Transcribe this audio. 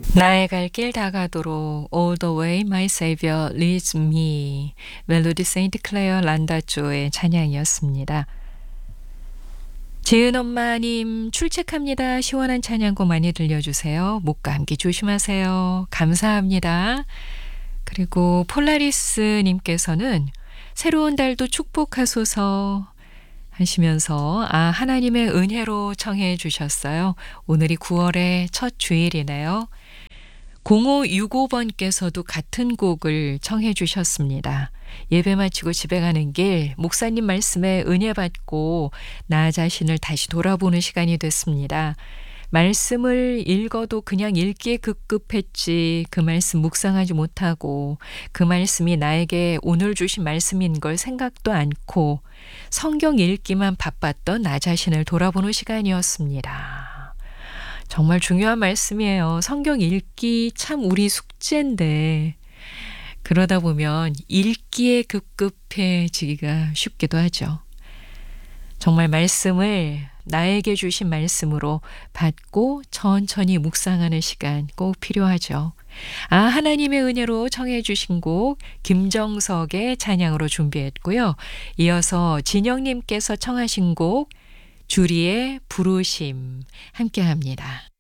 나의 갈 길 다가도록 All the way my savior leads me. 멜로디 세인트 클레어 란다조의 찬양이었습니다. 지은 엄마님 출첵합니다. 시원한 찬양곡 많이 들려주세요. 목과 감기 조심하세요. 감사합니다. 그리고 폴라리스님께서는 새로운 달도 축복하소서 하시면서 하나님의 은혜로 청해 주셨어요. 오늘이 9월의 첫 주일이네요. 0565번께서도 같은 곡을 청해 주셨습니다. 예배 마치고 집에 가는 길 목사님 말씀에 은혜 받고 나 자신을 다시 돌아보는 시간이 됐습니다. 말씀을 읽어도 그냥 읽기에 급급했지 그 말씀 묵상하지 못하고 그 말씀이 나에게 오늘 주신 말씀인 걸 생각도 않고 성경 읽기만 바빴던 나 자신을 돌아보는 시간이었습니다. 정말 중요한 말씀이에요. 성경 읽기 참 우리 숙제인데 그러다 보면 읽기에 급급해지기가 쉽기도 하죠. 정말 말씀을 나에게 주신 말씀으로 받고 천천히 묵상하는 시간 꼭 필요하죠. 하나님의 은혜로 청해 주신 곡 김정석의 찬양으로 준비했고요. 이어서 진영님께서 청하신 곡 주리의 부르심 함께합니다.